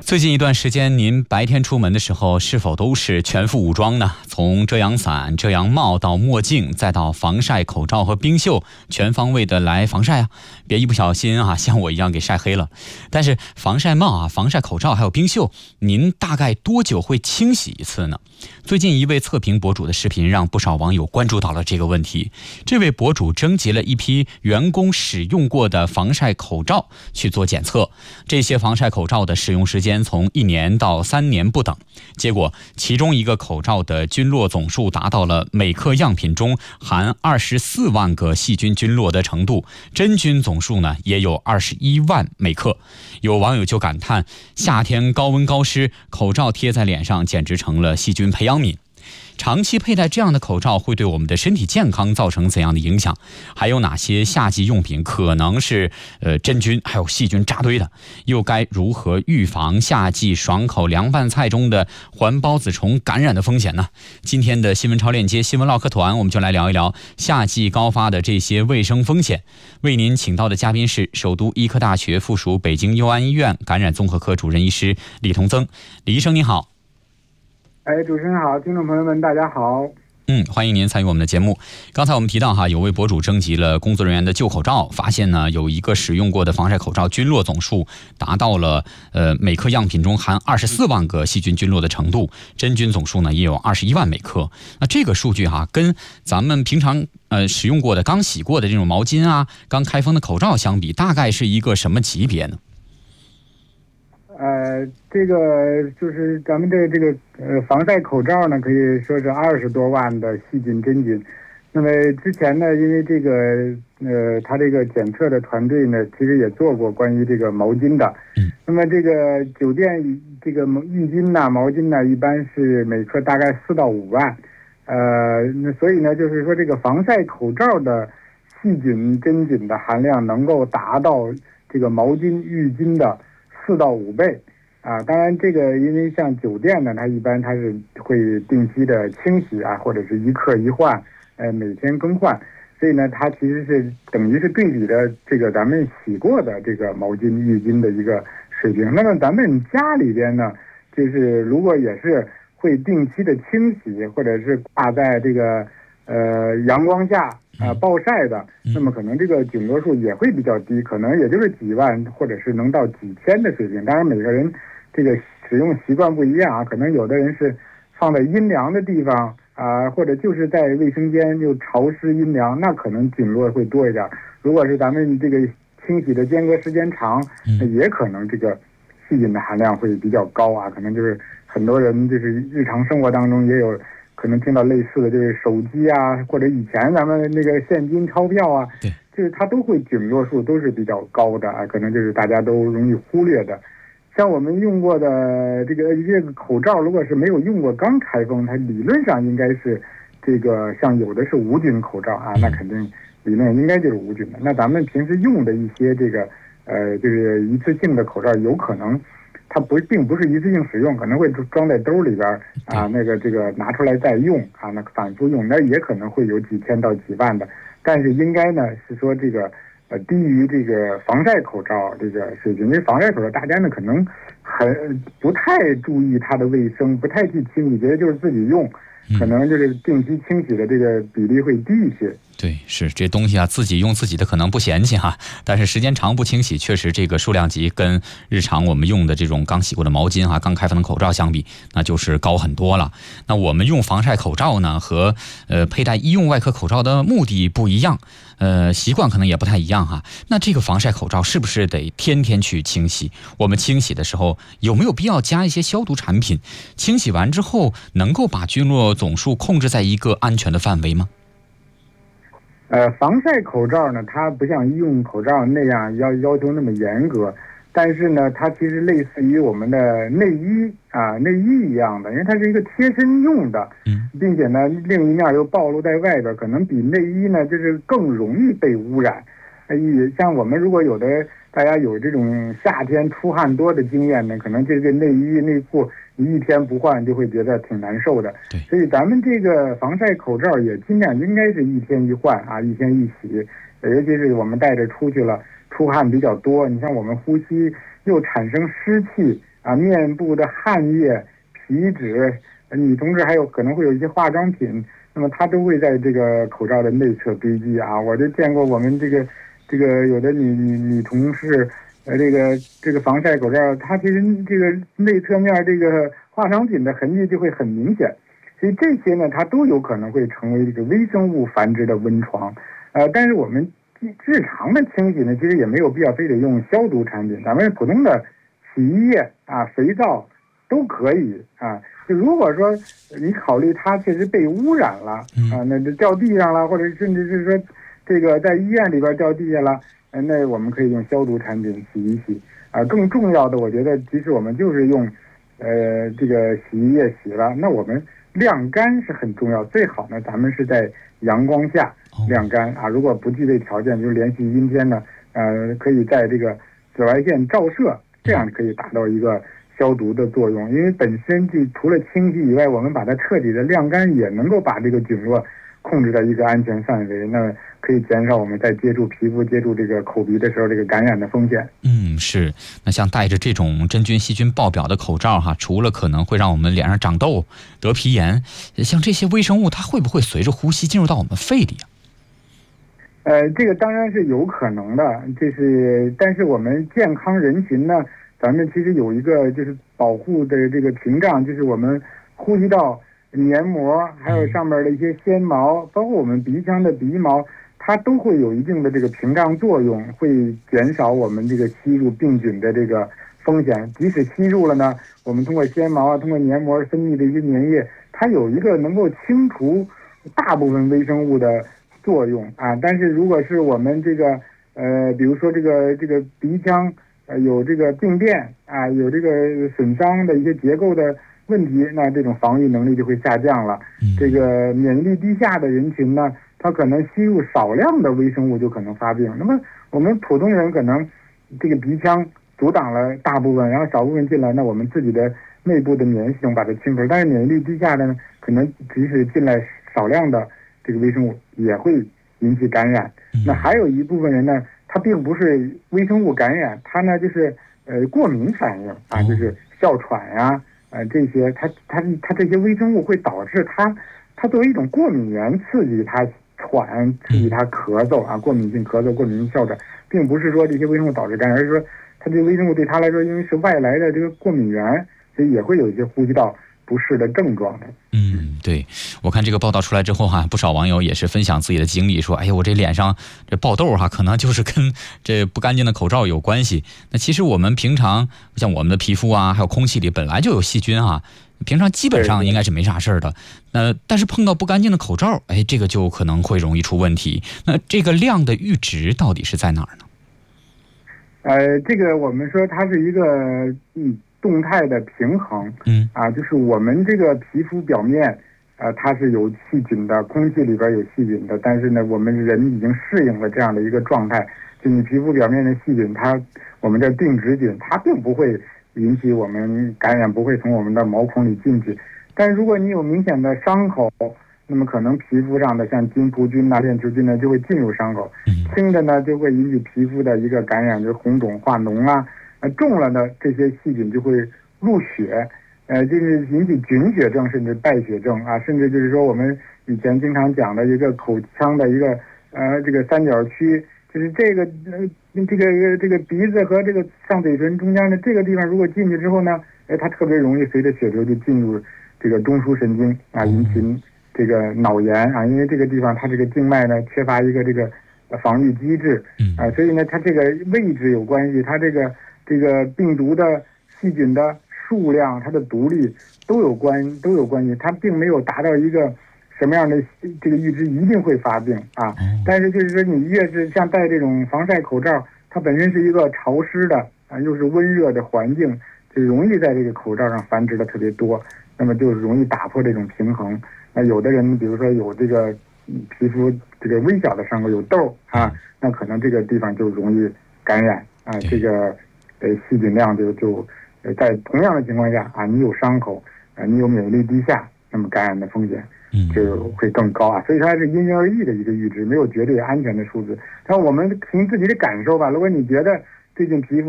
最近一段时间，您白天出门的时候是否都是全副武装呢？从遮阳伞、遮阳帽到墨镜，再到防晒口罩和冰袖，全方位的来防晒啊！别一不小心像我一样给晒黑了。但是防晒帽防晒口罩还有冰袖，您大概多久会清洗一次呢？最近一位测评博主的视频让不少网友关注到了这个问题。这位博主征集了一批员工使用过的防晒口罩去做检测，这些防晒口罩的使用时间从1年到3年不等。结果其中一个口罩的菌落总数达到了每克样品中含24万个细菌菌落的程度，真菌总数呢也有21万每克。有网友就感叹，夏天高温高湿，口罩贴在脸上简直成了细菌培养皿。长期佩戴这样的口罩会对我们的身体健康造成怎样的影响？还有哪些夏季用品可能是真菌还有细菌扎堆的？又该如何预防夏季爽口凉拌菜中的环孢子虫感染的风险呢？今天的新闻超链接新闻唠嗑团，我们就来聊一聊夏季高发的这些卫生风险。为您请到的嘉宾是首都医科大学附属北京佑安医院感染综合科主任医师李同增。李医生您好。 主持人好，听众朋友们大家好。 欢迎您参与我们的节目。刚才我们提到有位博主征集了工作人员的旧口罩，发现呢有一个使用过的防晒口罩菌落总数达到了每克样品中含24万个细菌菌落的程度，真菌总数呢也有21万每克。那这个数据跟咱们平常使用过的刚洗过的这种毛巾刚开封的口罩相比，大概是一个什么级别呢？ 这个就是咱们这个防晒口罩呢，可以说是20多万的细菌真菌。那么之前呢，因为这个他这个检测的团队呢，其实也做过关于这个毛巾的。那么这个酒店这个浴巾毛巾一般是每克大概4到5万。那所以呢，就是说这个防晒口罩的细菌真菌的含量能够达到这个毛巾浴巾的4到5倍。当然这个因为像酒店呢，它一般它是会定期的清洗或者是一克一换，每天更换，所以呢它其实是等于是对比的这个咱们洗过的这个毛巾浴巾的一个水平。那么咱们家里边呢，就是如果也是会定期的清洗，或者是挂在这个阳光下暴晒的，那么可能这个菌落数也会比较低，可能也就是几万或者是能到几千的水平。当然每个人这个使用习惯不一样可能有的人是放在阴凉的地方或者就是在卫生间又潮湿阴凉，那可能菌落会多一点。如果是咱们这个清洗的间隔时间长，那也可能这个细菌的含量会比较高可能就是很多人就是日常生活当中也有可能听到类似的，就是手机或者以前咱们那个现金钞票对， 就是它都会菌落数都是比较高的可能就是大家都容易忽略的。像我们用过的这个口罩，如果是没有用过刚开封，它理论上应该是这个像有的是无菌口罩那肯定理论应该就是无菌的。那咱们平时用的一些这个就是一次性的口罩，有可能它并不是一次性使用，可能会装在兜里边那个这个拿出来再用那反复用，那也可能会有几千到几万的。但是应该呢是说这个低于这个防晒口罩这个水平。因为防晒口罩大家呢可能不太注意它的卫生，不太去清理，觉得就是自己用，可能就是定期清洗的这个比例会低一些。 对，是这东西自己用自己的可能不嫌弃但是时间长不清洗，确实这个数量级跟日常我们用的这种刚洗过的毛巾刚开封的口罩相比，那就是高很多了。那我们用防晒口罩呢和佩戴医用外科口罩的目的不一样，习惯可能也不太一样那这个防晒口罩是不是得天天去清洗？我们清洗的时候有没有必要加一些消毒产品？清洗完之后能够把菌落总数控制在一个安全的范围吗？ 防晒口罩呢，它不像医用口罩那样要求那么严格，但是呢，它其实类似于我们的内衣一样的，因为它是一个贴身用的，并且呢，另一面又暴露在外边，可能比内衣呢就是更容易被污染。像我们如果大家有这种夏天出汗多的经验呢，可能这个内衣内裤你一天不换就会觉得挺难受的。 对， 所以咱们这个防晒口罩也尽量应该是一天一换一天一洗，尤其是我们带着出去了，出汗比较多，你像我们呼吸又产生湿气啊、面部的汗液、皮脂，女同志还有可能会有一些化妆品，那么它都会在这个口罩的内侧堆积啊。我就见过我们这个有的女同事，这个防晒口罩，它其实这个内侧面这个化妆品的痕迹就会很明显，所以这些呢，它都有可能会成为这个微生物繁殖的温床。但是我们日常的清洗呢，其实也没有必要非得用消毒产品，咱们普通的洗衣液啊、肥皂都可以啊。就如果说你考虑它确实被污染了啊，那就掉地上了，或者甚至是说这个在医院里边掉地下了，那我们可以用消毒产品洗一洗啊。更重要的，我觉得即使我们就是用这个洗衣液洗了，那我们晾干是很重要，最好呢咱们是在阳光下晾干啊。如果不具备条件，就是连续阴天呢，可以在这个紫外线照射，这样可以达到一个消毒的作用。因为本身就除了清洗以外，我们把它彻底的晾干，也能够把这个菌落控制在一个安全范围，那可以减少我们在接触皮肤、接触这个口鼻的时候这个感染的风险。 是。那像戴着这种真菌细菌爆表的口罩哈，除了可能会让我们脸上长痘、得皮炎，像这些微生物它会不会随着呼吸进入到我们肺里啊？ 这个当然是有可能的，但是我们健康人群呢，咱们其实有一个就是保护的这个屏障，就是我们呼吸道黏膜，还有上面的一些纤毛，包括我们鼻腔的鼻毛，它都会有一定的这个屏障作用，会减少我们这个吸入病菌的这个风险。即使吸入了呢，我们通过纤毛啊，通过黏膜分泌的一些粘液，它有一个能够清除大部分微生物的作用啊。但是如果是我们这个比如说这个鼻腔有这个病变啊，有这个损伤的一些结构的问题，那这种防御能力就会下降了。这个免疫力低下的人群呢，他可能吸入少量的微生物就可能发病。那么我们普通人可能这个鼻腔阻挡了大部分，然后少部分进来，那我们自己的内部的免疫系统把它清除。但是免疫力低下的呢，可能即使进来少量的这个微生物也会引起感染。那还有一部分人呢，他并不是微生物感染，他呢就是过敏反应啊，就是哮喘呀。这些它这些微生物会导致它作为一种过敏源，刺激它喘，刺激它咳嗽啊，过敏性咳嗽、过敏性哮喘，并不是说这些微生物导致感染，而是说它这微生物对它来说，因为是外来的这个过敏源，所以也会有一些呼吸道不适的症状的。 对，我看这个报道出来之后哈，不少网友也是分享自己的经历，说，哎呀，我这脸上这爆痘哈，可能就是跟这不干净的口罩有关系。那其实我们平常像我们的皮肤啊，还有空气里本来就有细菌啊，平常基本上应该是没啥事儿的。但是碰到不干净的口罩，这个就可能会容易出问题。那这个量的阈值到底是在哪儿呢？这个我们说它是一个动态的平衡，就是我们这个皮肤表面，它是有细菌的，空气里边有细菌的，但是呢，我们人已经适应了这样的一个状态，就你皮肤表面的细菌，我们叫定植菌，它并不会引起我们感染，不会从我们的毛孔里进去。但如果你有明显的伤口，那么可能皮肤上的像金葡菌啊、链球菌呢，就会进入伤口，轻的呢就会引起皮肤的一个感染，就是红肿化脓啊。重了呢，这些细菌就会入血，就是引起菌血症，甚至败血症啊，甚至就是说我们以前经常讲的一个口腔的一个这个三角区，就是这个鼻子和这个上嘴唇中间的这个地方，如果进去之后呢，它特别容易随着血流就进入这个中枢神经啊，引起这个脑炎啊，因为这个地方它这个静脉呢缺乏一个这个防御机制所以呢它这个位置有关系，它这个病毒的细菌的数量，它的毒力都有关系，它并没有达到一个什么样的这个阈值一定会发病啊。但是就是说你越是像戴这种防晒口罩，它本身是一个潮湿的又是温热的环境，就容易在这个口罩上繁殖的特别多，那么就容易打破这种平衡。那有的人比如说有这个皮肤这个微小的伤口有痘那可能这个地方就容易感染这个细菌量就在同样的情况下你有伤口你有免疫力低下，那么感染的风险就会更高所以它是因人而异的一个阈值，没有绝对安全的数字。但我们凭自己的感受吧，如果你觉得最近皮肤